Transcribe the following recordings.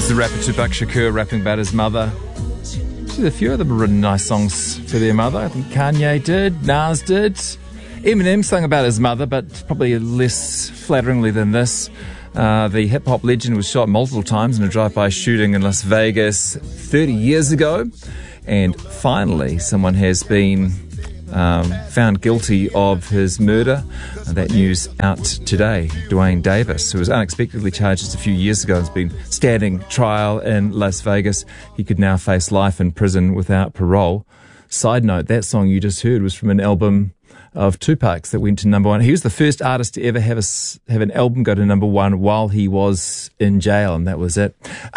is the rapper Tupac Shakur rapping about his mother. Actually, a few of them have written nice songs for their mother. I think Kanye did, Nas did. Eminem sang about his mother, but probably less flatteringly than this. The hip-hop legend was shot multiple times in a drive-by shooting in Las Vegas 30 years ago. And finally, someone has been found guilty of his murder. That news out today. Dwayne Davis, who was unexpectedly charged just a few years ago, has been standing trial in Las Vegas. He could now face life in prison without parole. Side note, that song you just heard was from an album of Tupac's that went to number one. He was the first artist to ever have an album go to number one while he was in jail, and that was it.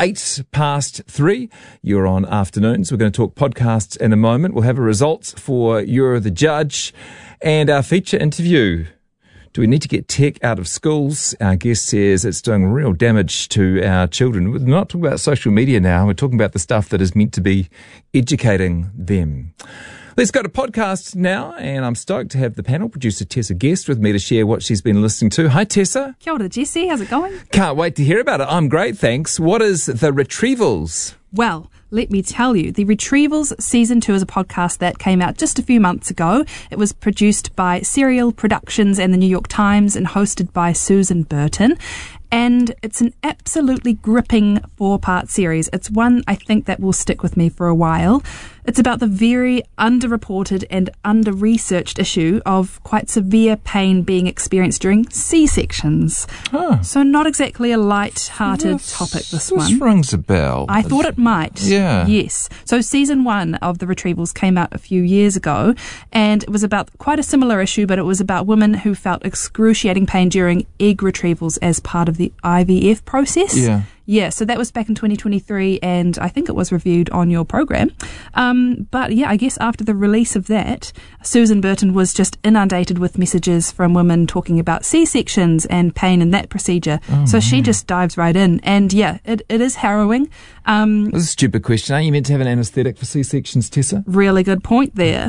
3:08. You're on Afternoons. We're going to talk podcasts in a moment. We'll have a results for You're the Judge and our feature interview. Do we need to get tech out of schools? Our guest says it's doing real damage to our children. We're not talking about social media now. We're talking about the stuff that is meant to be educating them. Let's go to podcasts now, and I'm stoked to have the panel producer Tessa Guest with me to share what she's been listening to. Hi, Tessa. Kia ora, Jesse. How's it going? Can't wait to hear about it. I'm great, thanks. What is The Retrievals? Well, let me tell you, The Retrievals Season 2 is a podcast that came out just a few months ago. It was produced by Serial Productions and the New York Times and hosted by Susan Burton. And it's an absolutely gripping 4-part series. It's one I think that will stick with me for a while. It's about the very underreported and under-researched issue of quite severe pain being experienced during C-sections. Oh. So not exactly a light-hearted topic, this one. This rings a bell. I thought it might. Yeah. Yes. So Season 1 of The Retrievals came out a few years ago, and it was about quite a similar issue, but it was about women who felt excruciating pain during egg retrievals as part of the IVF process. Yeah. Yeah, so that was back in 2023, and I think it was reviewed on your program. But yeah, I guess after the release of that, Susan Burton was just inundated with messages from women talking about C-sections and pain in that procedure. So she just dives right in, and yeah, it is harrowing. This is a stupid question. Aren't you meant to have an anaesthetic for C-sections, Tessa? Really good point there.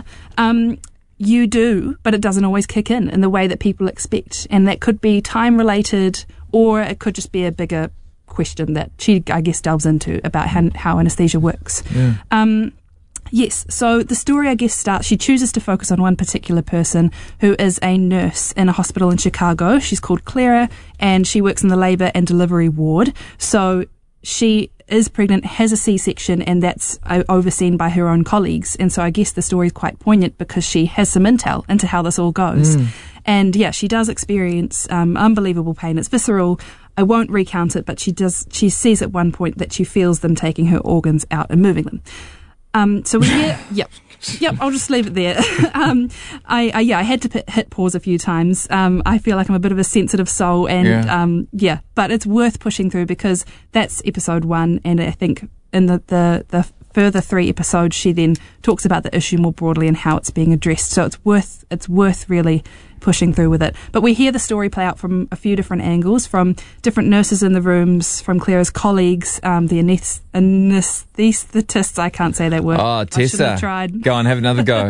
You do, but it doesn't always kick in the way that people expect, and that could be time-related, or it could just be a bigger question that she, I guess, delves into about how anaesthesia works. Yeah. Yes, so the story, I guess, starts, she chooses to focus on one particular person who is a nurse in a hospital in Chicago. She's called Clara, and she works in the labour and delivery ward. So she is pregnant, has a C-section, and that's overseen by her own colleagues. And so I guess the story is quite poignant because she has some intel into how this all goes. And yeah, she does experience unbelievable pain. It's visceral. I won't recount it, but she says at one point that she feels them taking her organs out and moving them. So we're here. Yep, I'll just leave it there. I had to hit pause a few times. I feel like I'm a bit of a sensitive soul, and but it's worth pushing through because that's episode 1, and I think in the further 3 episodes she then talks about the issue more broadly and how it's being addressed. So it's worth really pushing through with it. But we hear the story play out from a few different angles, from different nurses in the rooms, from Clara's colleagues, the anaesthetists. I can't say that word. Oh, Tessa. I should have tried. Go on, have another go.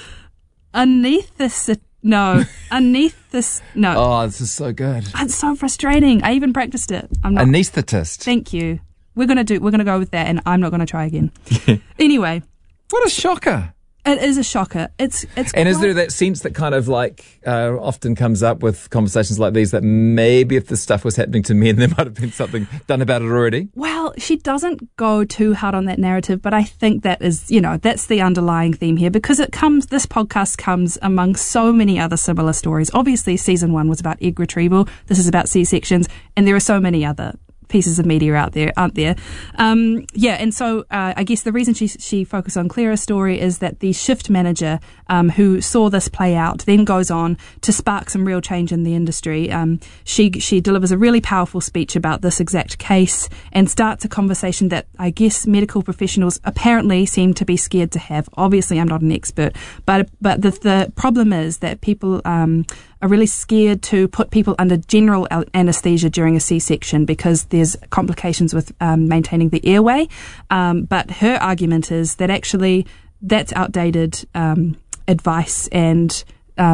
No. Oh, this is so good. It's so frustrating. I even practiced it. I'm not. Anaesthetist. Thank you. We're gonna go with that, and I'm not gonna try again. Anyway. What a shocker. It is a shocker. It's and is there that sense that kind of like often comes up with conversations like these that maybe if this stuff was happening to men, there might have been something done about it already? Well, she doesn't go too hard on that narrative, but I think that is, that's the underlying theme here, because this podcast comes among so many other similar stories. Obviously, season 1 was about egg retrieval. This is about C-sections, and there are so many other pieces of media out there, aren't there? And so I guess the reason she focused on Clara's story is that the shift manager who saw this play out then goes on to spark some real change in the industry. She delivers a really powerful speech about this exact case and starts a conversation that I guess medical professionals apparently seem to be scared to have. Obviously, I'm not an expert, but the problem is that people are really scared to put people under general anaesthesia during a C-section because there's complications with maintaining the airway. But her argument is that actually that's outdated advice, and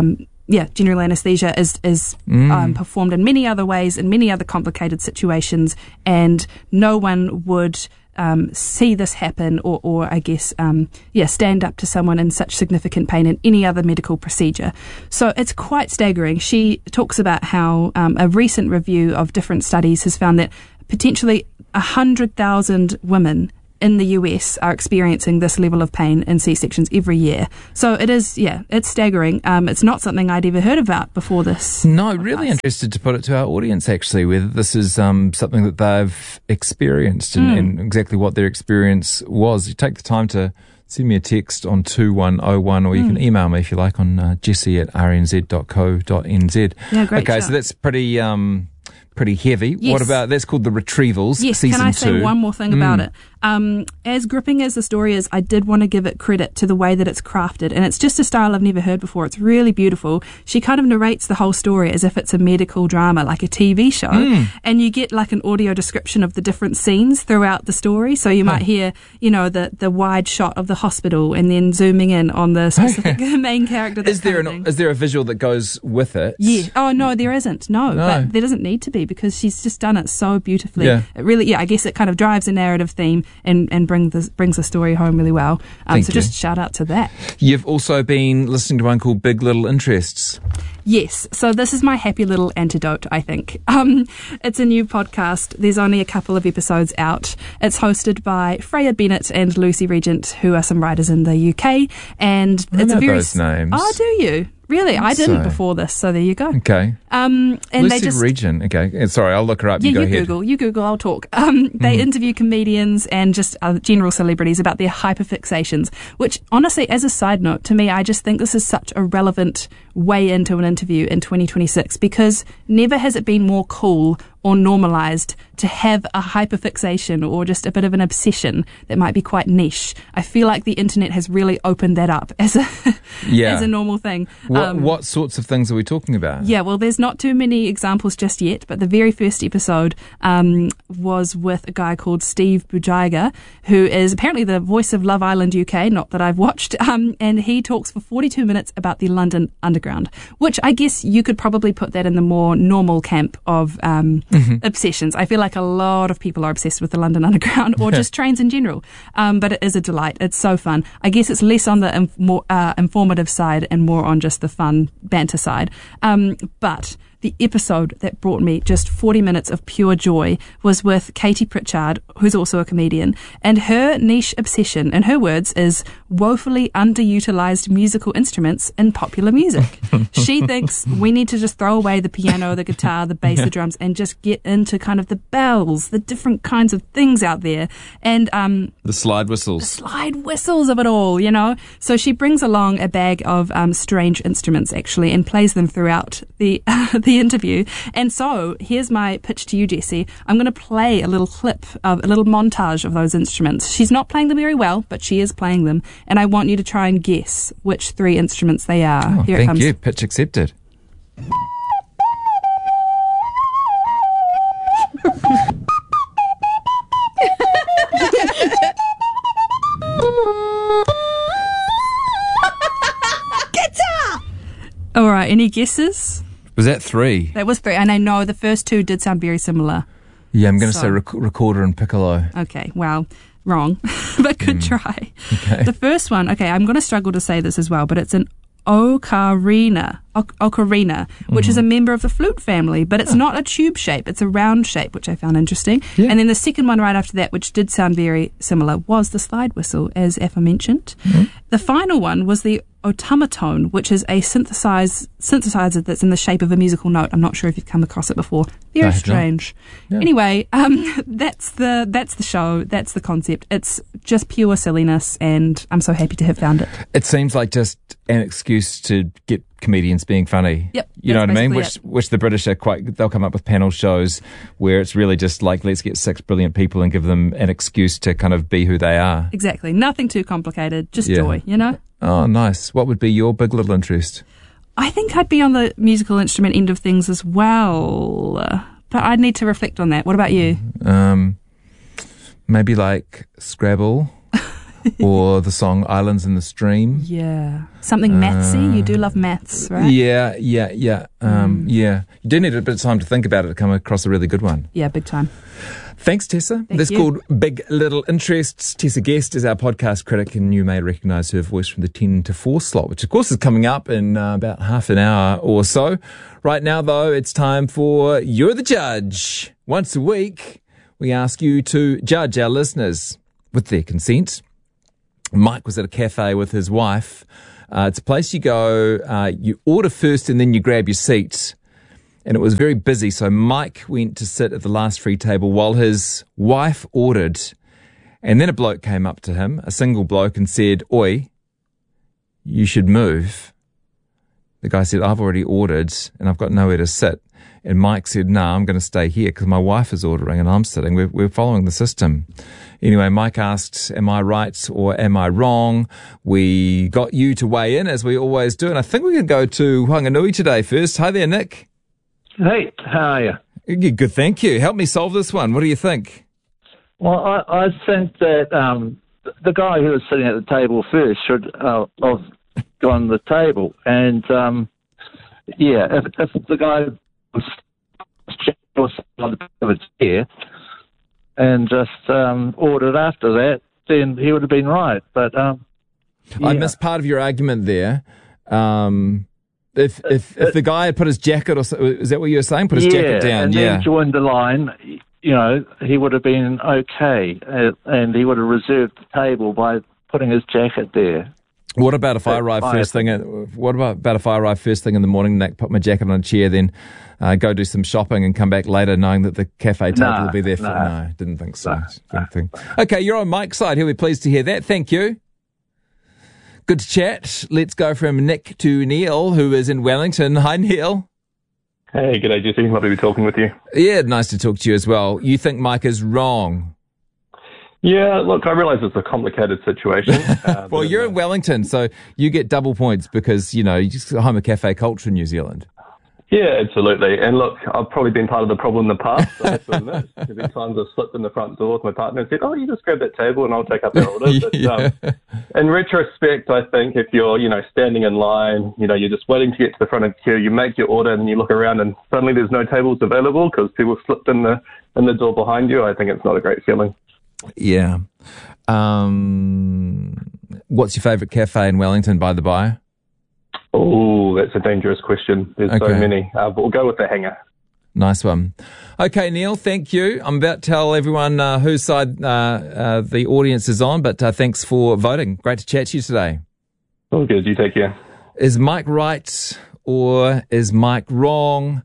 general anesthesia is performed in many other ways, in many other complicated situations, and no one would see this happen or I guess, stand up to someone in such significant pain in any other medical procedure. So it's quite staggering. She talks about how a recent review of different studies has found that potentially 100,000 women in the US are experiencing this level of pain in C-sections every year. So it is, it's staggering. It's not something I'd ever heard about before this. No, really interested to put it to our audience, actually, whether this is something that they've experienced and exactly what their experience was. You take the time to send me a text on 2101, or you can email me if you like on jessie@rnz.co.nz. Yeah, great. Okay, so that's pretty heavy. Yes. What about, that's called The Retrievals, yes, season 2. Can I say one more thing about it? As gripping as the story is, I did want to give it credit to the way that it's crafted, and it's just a style I've never heard before. It's really beautiful. She kind of narrates the whole story as if it's a medical drama, like a TV show, and you get like an audio description of the different scenes throughout the story. So you might hear, the wide shot of the hospital, and then zooming in on the specific main character. Is there a visual that goes with it? Yeah. Oh no, there isn't. No, but there doesn't need to be, because she's just done it so beautifully. Yeah. It really, I guess it kind of drives a narrative theme and brings the story home really well. Just shout out to that. You've also been listening to one called Big Little Interests. Yes, so this is my happy little antidote, I think. It's a new podcast. There's only a couple of episodes out. It's hosted by Freya Bennett and Lucy Regent, who are some writers in the UK. And I it's know a very those names. Oh, do you? Really? I didn't before this, so there you go. Okay. And Lucy Regent. Okay. Sorry, I'll look her up. Yeah, you go you ahead. Google, I'll talk. They interview comedians and just general celebrities about their hyperfixations, which honestly, as a side note, to me, I just think this is such a relevant way into an interview in 2026, because never has it been more cool or normalised to have a hyperfixation or just a bit of an obsession that might be quite niche. I feel like the internet has really opened that up as a as a normal thing. What sorts of things are we talking about? Yeah, well, there's not too many examples just yet, but the very first episode was with a guy called Steve Bujaga, who is apparently the voice of Love Island UK, not that I've watched, and he talks for 42 minutes about the London Underground, which I guess you could probably put that in the more normal camp of obsessions. I feel like a lot of people are obsessed with the London Underground or just trains in general, but it is a delight. It's so fun. I guess it's less on the more informative side and more on just the fun banter side, but the episode that brought me just 40 minutes of pure joy was with Katie Pritchard, who's also a comedian, and her niche obsession, in her words, is woefully underutilized musical instruments in popular music. She thinks we need to just throw away the piano, the guitar, the bass, the drums, and just get into kind of the bells, the different kinds of things out there, and the slide whistles. The slide whistles of it all, So she brings along a bag of strange instruments, actually, and plays them throughout the interview. And so here's my pitch to you, Jessie. I'm going to play a little clip of a little montage of those instruments. She's not playing them very well, but she is playing them, and I want you to try and guess which 3 instruments they are. Here it comes. Thank you. Pitch accepted. Guitar! All right, any guesses? Was that 3? That was 3, and I know the first 2 did sound very similar. Yeah, I'm going to say recorder and piccolo. Okay, well, wrong, but good try. Okay. The first one, I'm going to struggle to say this as well, but it's an ocarina, which is a member of the flute family, but it's not a tube shape, it's a round shape, which I found interesting. Yeah. And then the second one right after that, which did sound very similar, was the slide whistle, as aforementioned. The final one was the automaton, which is a synthesizer that's in the shape of a musical note. I'm not sure if you've come across it before. Very strange. Yeah. Anyway, that's the show. That's the concept. It's just pure silliness, and I'm so happy to have found it. It seems like just an excuse to get comedians being funny. Yep. You know what I mean? Which the British are they'll come up with panel shows where it's really just like, let's get 6 brilliant people and give them an excuse to kind of be who they are. Exactly. Nothing too complicated. Just joy, Oh, nice. What would be your big little interest? I think I'd be on the musical instrument end of things as well, but I'd need to reflect on that. What about you? Maybe like Scrabble or the song Islands in the Stream. Yeah. Something mathsy. You do love maths, right? Yeah. Yeah. You do need a bit of time to think about it to come across a really good one. Yeah, big time. Thanks, Tessa. Thank This you. called Big Little Interests. Tessa Guest is our podcast critic, and you may recognise her voice from the 10 to 4 slot, which of course is coming up in about half an hour or so. Right now, though, it's time for You're the Judge. Once a week, we ask you to judge our listeners with their consent. Mike was at a cafe with his wife. It's a place you go, you order first and then you grab your seat. And it was very busy, so Mike went to sit at the last free table while his wife ordered. And then a bloke came up to him, a single bloke, and said, "Oi, you should move." The guy said, "I've already ordered and I've got nowhere to sit." And Mike said, "No, I'm going to stay here because my wife is ordering and I'm sitting. We're following the system." Anyway, Mike asked, "Am I right or am I wrong?" We got you to weigh in, as we always do. And I think we're going to go to Whanganui today first. Hi there, Nick. Hey, how are you? Good, thank you. Help me solve this one. What do you think? Well, I think that the guy who was sitting at the table first should have gone to the table. And, if the guy was on the back of a chair and just ordered after that, then he would have been right. But I missed part of your argument there. If the guy had put his jacket, or is that what you were saying? Put his jacket down, and then joined the line, he would have been okay, and he would have reserved the table by putting his jacket there. What about if I arrive first thing? What about if I arrive first thing in the morning, Nick, put my jacket on a chair, then go do some shopping and come back later, knowing that the cafe table will be there? No, didn't think so. Okay, you're on Mike's side. He'll be pleased to hear that. Thank you. Good to chat. Let's go from Nick to Neil, who is in Wellington. Hi, Neil. Hey, g'day, Jesse. Lovely to be talking with you. Yeah, nice to talk to you as well. You think Mike is wrong? Yeah, look, I realise it's a complicated situation. Well, you're in Wellington, so you get double points because, you're just home of cafe culture in New Zealand. Yeah, absolutely. And look, I've probably been part of the problem in the past. So I have to admit, there've been times I've slipped in the front door with my partner and said, "Oh, you just grab that table and I'll take up that order." But, in retrospect, I think if you're, standing in line, you're just waiting to get to the front of the queue, you make your order and then you look around and suddenly there's no tables available because people slipped in the door behind you. I think it's not a great feeling. Yeah. What's your favourite cafe in Wellington, by the by? Oh, that's a dangerous question. There's so many. But we'll go with the Hangar. Nice one. Okay, Neil, thank you. I'm about to tell everyone whose side the audience is on, but thanks for voting. Great to chat to you today. All good. You take care. Is Mike right or is Mike wrong?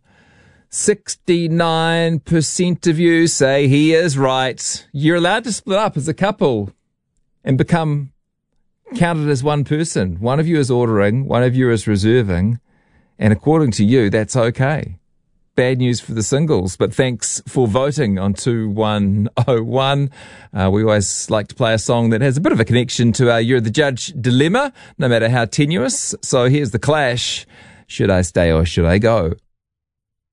69% of you say he is right. You're allowed to split up as a couple and become counted as one person. One of you is ordering, one of you is reserving, and according to you, that's okay. Bad news for the singles, but thanks for voting on 2101. We always like to play a song that has a bit of a connection to our You're the Judge dilemma, no matter how tenuous. So here's The Clash. Should I stay or should I go?